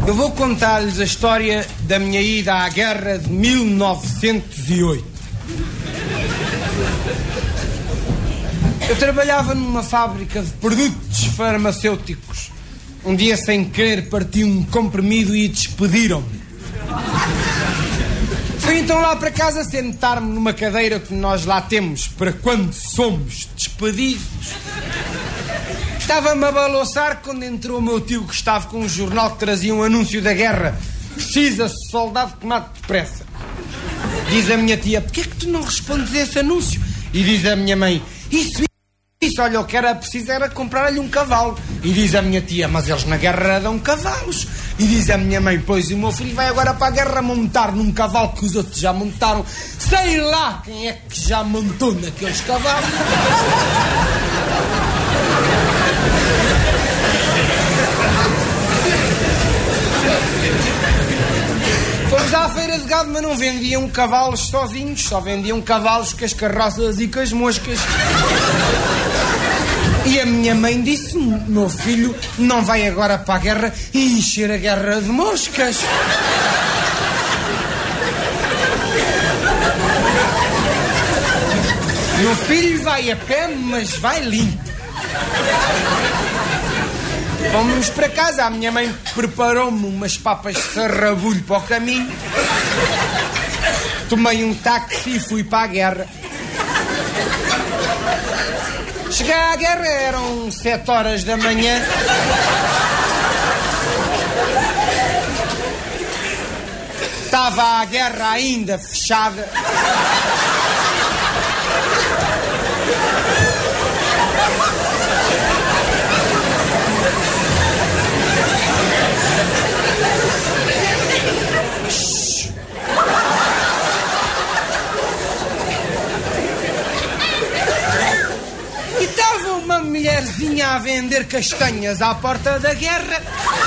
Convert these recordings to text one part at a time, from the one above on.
Eu vou contar-lhes a história da minha ida à guerra de 1908. Eu trabalhava numa fábrica de produtos farmacêuticos. Um dia, sem querer, parti um comprimido e despediram-me. Fui então lá para casa sentar-me numa cadeira que nós lá temos para quando somos despedidos. Estava-me a balançar quando entrou o meu tio Gustavo com um jornal que trazia um anúncio da guerra. Precisa-se soldado que mate depressa. Diz a minha tia, porquê é que tu não respondes a esse anúncio? E diz a minha mãe, isso, olha, o que era preciso era comprar-lhe um cavalo. E diz a minha tia, mas eles na guerra dão cavalos. E diz a minha mãe, pois o meu filho vai agora para a guerra montar num cavalo que os outros já montaram. Sei lá quem é que já montou naqueles cavalos. Fomos à feira de gado, mas não vendiam cavalos sozinhos, só vendiam cavalos com as carroças e com as moscas. E a minha mãe disse, meu filho não vai agora para a guerra e encher a guerra de moscas. Meu filho vai a pé, mas vai limpo. Fomos para casa, a minha mãe preparou-me umas papas de sarrabulho para o caminho. Tomei um táxi e fui para a guerra. Cheguei à guerra, eram 7 horas da manhã. Estava a guerra ainda fechada. E estava uma mulherzinha a vender castanhas à porta da guerra.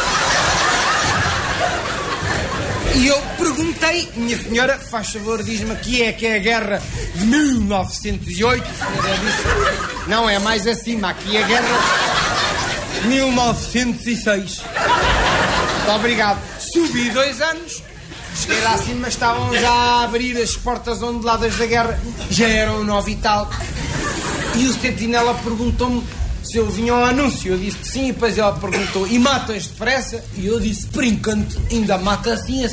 E eu perguntei, minha senhora, faz favor, diz-me que é a guerra de 1908. A senhora disse, não, é mais acima, aqui é a guerra de 1906. Muito obrigado. Subi 2 anos, cheguei lá acima, estavam já a abrir as portas onduladas da guerra, já eram 9 e tal. E o sentinela perguntou-me se eu vinha ao anúncio. Eu disse que sim, e depois ela perguntou, e matas depressa? E eu disse, por enquanto, ainda mata assim.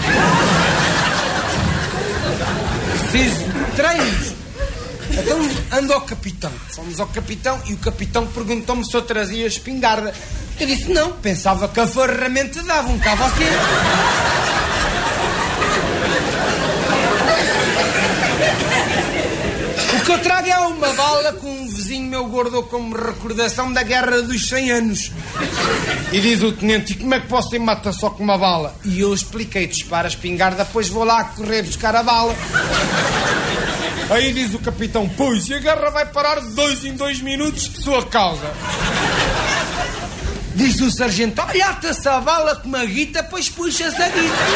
Preciso de treinos. Então ando ao capitão. Fomos ao capitão e o capitão perguntou-me se eu trazia espingarda. Eu disse, não, pensava que a ferramenta dava um cá a você. O que eu trago é uma bala que um vizinho meu guardou como recordação da guerra dos 100 anos. E diz o tenente, e como é que você mata só com uma bala? E eu expliquei, dispara a espingarda, depois vou lá correr buscar a bala. Aí diz o capitão, pois, e a guerra vai parar de 2 em 2 minutos por sua causa. Diz o sargento, olha, ata-se a bala com uma guita, pois puxa-se a guita.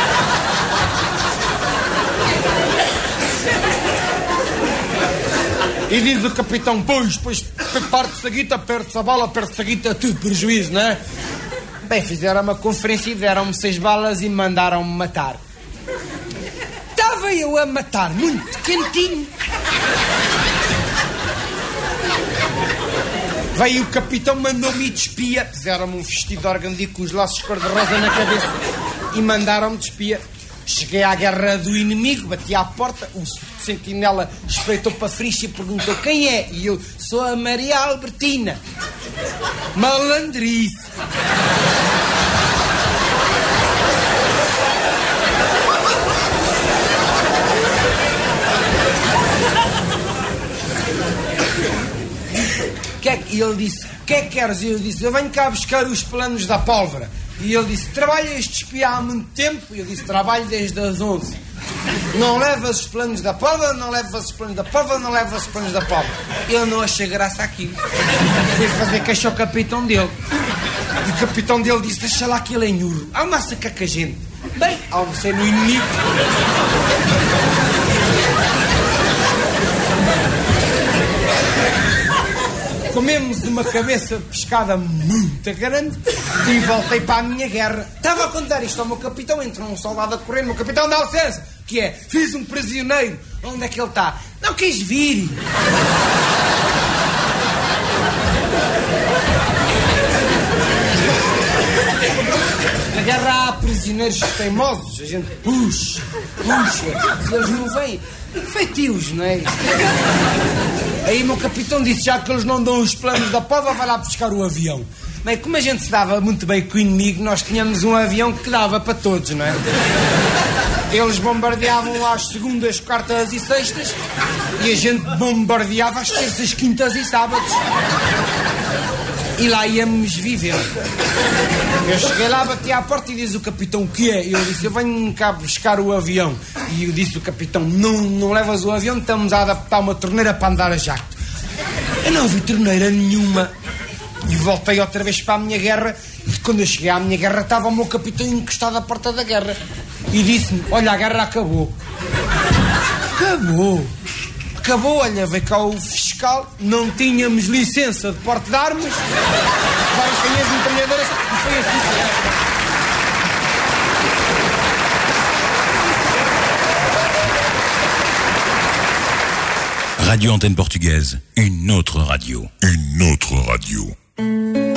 E diz o capitão, pois parte-se a guita, perde-se a bala, perde-se a guita, tudo prejuízo, não é? Bem, fizeram uma conferência e deram-me 6 balas e mandaram-me matar. Estava eu a matar, muito quentinho. Veio o capitão, mandou-me de espia. Fizeram-me um vestido de organdi com os laços cor-de-rosa na cabeça e mandaram-me de espia. Cheguei à guerra do inimigo, bati à porta, o sentinela espreitou para a frixa e perguntou quem é? E eu, sou a Maria Albertina. Malandrice. E ele disse, o que é que queres? E eu disse, eu venho cá buscar os planos da pólvora. E ele disse, trabalha este espia há muito tempo? E eu disse, trabalho desde as 11. Não levas os planos da pólvora, não levas os planos da pólvora, não levas os planos da pólvora. Eu não achei graça àquilo. Fui fazer queixa ao capitão dele. E o capitão dele disse, deixa lá que ele é nhurro. Almoça cá com a gente. Bem, almocei no inimigo. comemos uma cabeça de pescada muito grande e voltei para a minha guerra. Estava a contar isto ao meu capitão, entrou um soldado a correr, meu capitão, dá licença, que é, fiz um prisioneiro, onde é que ele está? Não quis vir. Na guerra há prisioneiros teimosos, a gente puxa, e eles não vêm. Feitios, não é? Aí o meu capitão disse, já que eles não dão os planos da pova, vai lá buscar o avião. Bem, como a gente se dava muito bem com o inimigo, nós tínhamos um avião que dava para todos, não é? Eles bombardeavam às segundas, quartas e sextas e a gente bombardeava às terças, quintas e sábados. E lá íamos vivendo. Eu cheguei lá, bati à porta e diz o capitão, o que é? Eu disse, eu venho cá buscar o avião. E eu disse o capitão, não levas o avião, estamos a adaptar uma torneira para andar a jacto. Eu não vi torneira nenhuma. E voltei outra vez para a minha guerra. E quando eu cheguei à minha guerra, estava o meu capitão encostado à porta da guerra. E disse-me, olha, a guerra acabou. Acabou, olha, veio cá o fiscal, não tínhamos licença de porte de armas, várias canhões metralhadoras, e foi assim. Radio Antenne Portugaise, une autre radio. Une autre radio.